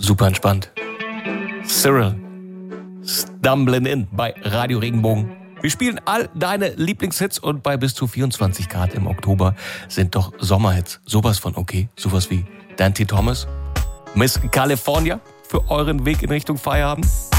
super entspannt. Cyril, Stumbling In bei Radio Regenbogen. Wir spielen all deine Lieblingshits und bei bis zu 24 Grad im Oktober sind doch Sommerhits sowas von okay. Sowas wie Dante Thomas, Miss California für euren Weg in Richtung Feierabend.